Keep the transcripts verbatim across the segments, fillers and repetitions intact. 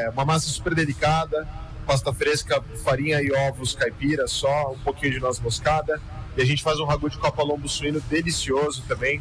É uma massa super delicada, pasta fresca, farinha e ovos caipira só, um pouquinho de noz moscada. E a gente faz um ragu de copa lombo suíno delicioso também.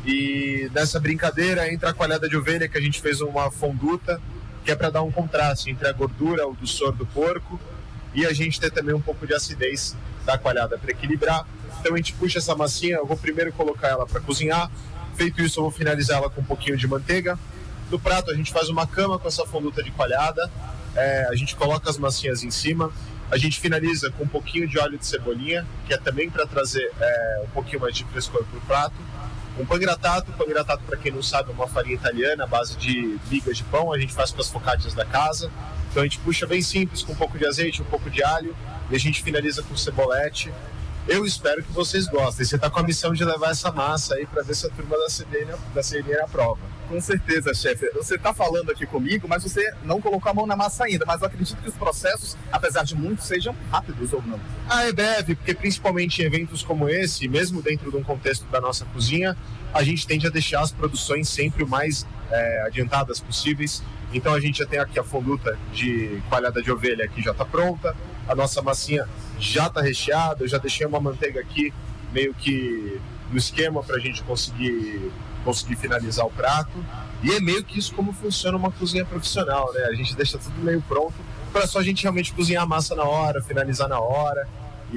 E nessa brincadeira entra a coalhada de ovelha, que a gente fez uma fonduta, que é para dar um contraste entre a gordura, o doçor do porco, e a gente ter também um pouco de acidez da coalhada para equilibrar. Então a gente puxa essa massinha, eu vou primeiro colocar ela para cozinhar. Feito isso, eu vou finalizar ela com um pouquinho de manteiga. No prato a gente faz uma cama com essa fonduta de coalhada, é, a gente coloca as massinhas em cima, a gente finaliza com um pouquinho de óleo de cebolinha, que é também para trazer é, um pouquinho mais de frescor para o prato. Um pangrattato, pangrattato, para quem não sabe, é uma farinha italiana à base de migas de pão, a gente faz com as focaccias da casa. Então a gente puxa bem simples, com um pouco de azeite, um pouco de alho, e a gente finaliza com cebolete. Eu espero que vocês gostem. Você está com a missão de levar essa massa aí para ver se a turma da C B N, da C B N aprova. Com certeza, chefe. Você está falando aqui comigo, mas você não colocou a mão na massa ainda. Mas eu acredito que os processos, apesar de muitos, sejam rápidos ou não? Ah, é breve, porque principalmente em eventos como esse, mesmo dentro de um contexto da nossa cozinha, a gente tende a deixar as produções sempre o mais é, adiantadas possíveis. Então a gente já tem aqui a fonduta de coalhada de ovelha que já está pronta, a nossa massinha já está recheada, eu já deixei uma manteiga aqui meio que no esquema para a gente conseguir, conseguir finalizar o prato. E é meio que isso como funciona uma cozinha profissional, né? A gente deixa tudo meio pronto para só a gente realmente cozinhar a massa na hora, finalizar na hora,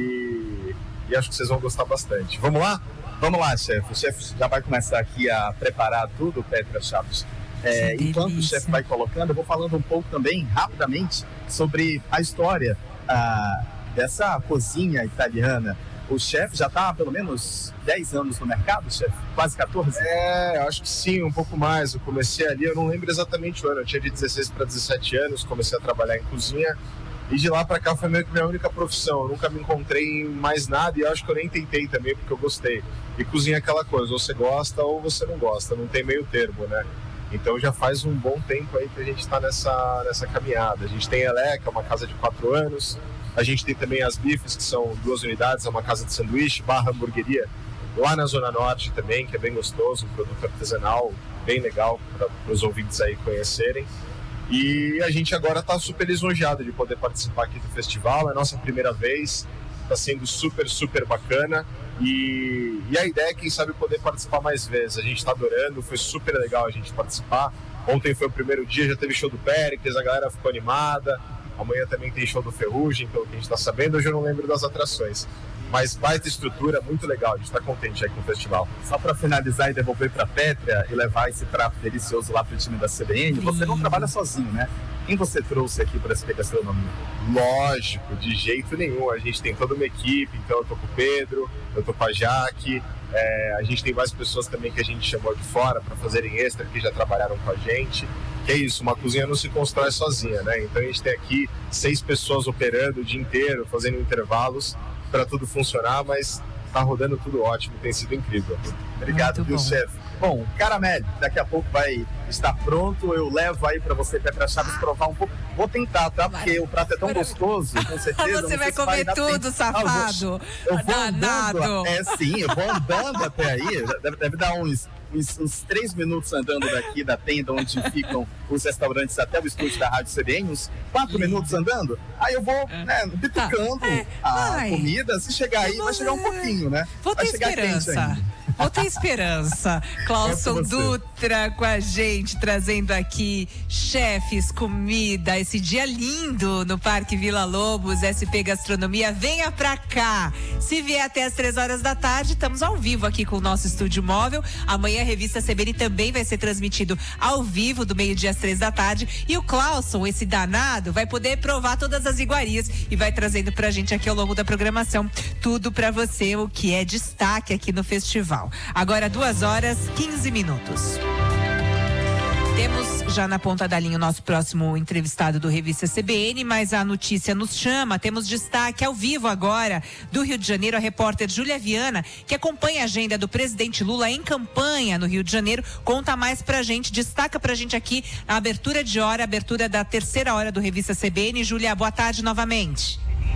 e, e acho que vocês vão gostar bastante. Vamos lá? Vamos lá, chefe. O chefe já vai começar aqui a preparar tudo, Petra Chaves. É, enquanto o chefe vai colocando, eu vou falando um pouco também, rapidamente, sobre a história ah, dessa cozinha italiana. O chefe já está há pelo menos dez anos no mercado, chefe? Quase quatorze? É, acho que sim, um pouco mais. Eu comecei ali, eu não lembro exatamente o ano, eu tinha de dezesseis para dezessete anos, comecei a trabalhar em cozinha. E de lá para cá foi meio que minha única profissão. Eu nunca me encontrei em mais nada e acho que eu nem tentei também, porque eu gostei. E cozinha é aquela coisa, ou você gosta ou você não gosta, não tem meio termo, né? Então já faz um bom tempo aí que a gente está nessa, nessa caminhada. A gente tem Elé, que é uma casa de quatro anos. A gente tem também as Bifes, que são duas unidades, é uma casa de sanduíche, barra hamburgueria, lá na Zona Norte também, que é bem gostoso, um produto artesanal, bem legal para os ouvintes aí conhecerem. E a gente agora está super lisonjeado de poder participar aqui do festival, é a nossa primeira vez, está sendo super, super bacana. E, e a ideia é, quem sabe, poder participar mais vezes. A gente está adorando, foi super legal a gente participar. Ontem foi o primeiro dia, já teve show do Péricles, a galera ficou animada. Amanhã também tem show do Ferrugem, pelo que a gente está sabendo. Hoje eu não lembro das atrações. Mas baita estrutura, muito legal. A gente está contente aí com o festival. Só para finalizar e devolver para a Pétria e levar esse prato delicioso lá para o time da C B N, você não trabalha sozinho, né? Quem você trouxe aqui para essa gastronomia? Lógico, de jeito nenhum. A gente tem toda uma equipe, então eu tô com o Pedro, eu tô com a Jaque, é, a gente tem várias pessoas também que a gente chamou de fora para fazerem extra, que já trabalharam com a gente. Que é isso, uma cozinha não se constrói sozinha, né? Então a gente tem aqui seis pessoas operando o dia inteiro, fazendo intervalos para tudo funcionar, mas tá rodando tudo ótimo, tem sido incrível. Obrigado, viu, chefe? Bom, caramelo, daqui a pouco vai estar pronto, eu levo aí pra você, Petra Chaves, provar um pouco. Vou tentar, tá? Porque o prato é tão gostoso, com certeza. Você vai comer tudo, safado. Eu vou Danado. andando, é sim, eu vou andando até aí, deve, deve dar uns, uns, uns três minutos andando daqui da tenda onde ficam os restaurantes até o estúdio da Rádio C B N, uns quatro minutos andando, aí eu vou, né, bitucando é, a vai. comida, se chegar aí, vai chegar um pouquinho, né? Vou ter vai chegar esperança. Vou ter esperança. Clauson Dutra com a gente, trazendo aqui chefes, comida, esse dia lindo no Parque Vila Lobos, S P Gastronomia. Venha pra cá. Se vier até as três horas da tarde, estamos ao vivo aqui com o nosso estúdio móvel. Amanhã a revista C B N também vai ser transmitido ao vivo, do meio-dia às três da tarde. E o Clauson, esse danado, vai poder provar todas as iguarias e vai trazendo pra gente aqui ao longo da programação tudo pra você, o que é destaque aqui no festival. Agora duas horas, quinze minutos. Temos já na ponta da linha o nosso próximo entrevistado do Revista C B N, mas a notícia nos chama. Temos destaque ao vivo agora do Rio de Janeiro, a repórter Júlia Viana, que acompanha a agenda do presidente Lula em campanha no Rio de Janeiro. Conta mais pra gente, destaca pra gente aqui a abertura de hora, a abertura da terceira hora do Revista C B N. Júlia, boa tarde novamente.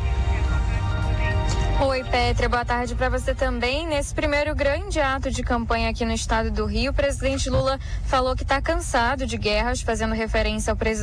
Oi, Pétria, boa tarde para você também. Nesse primeiro grande ato de campanha aqui no estado do Rio, o presidente Lula falou que está cansado de guerras, fazendo referência ao presidente